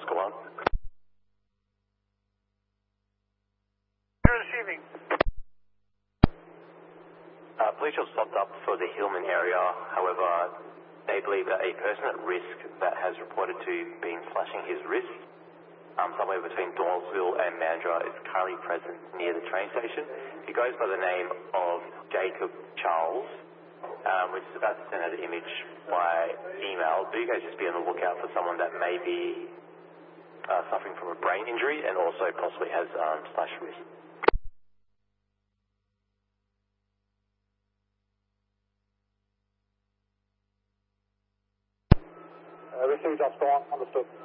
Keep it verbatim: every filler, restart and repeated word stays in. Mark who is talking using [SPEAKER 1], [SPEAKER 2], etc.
[SPEAKER 1] Oscar one.
[SPEAKER 2] You're receiving.
[SPEAKER 1] Uh, police have stopped up for the Hillman area. However, they believe that a person at risk that has reported to being slashing his wrist um, somewhere between Dawesville and Mandurah is currently present near the train station. He goes by the name of Jacob Charles, um, which is about to send out an image by email. Do you guys just be on the lookout for someone that may be uh, suffering from a brain injury and also possibly has um, slashed wrist?
[SPEAKER 2] Uh, received Oscar one, understood.